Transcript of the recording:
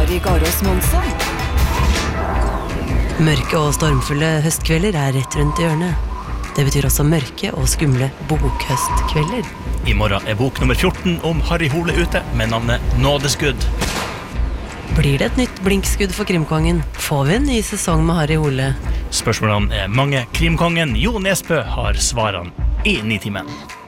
Erik Aros Månsson. Mørke og stormfulle høstkvelder rett rundt hjørnet. Det betyr også mørke og skumle bokhøstkvelder. I morgen bok nummer 14 om Harry Hole ute med navnet Nådeskudd. Blir det et nytt blinkskudd for Krimkongen? Får vi en ny sesong med Harry Hole? Spørsmålene mange. Krimkongen Jo Nesbø har svarene i Nitimen.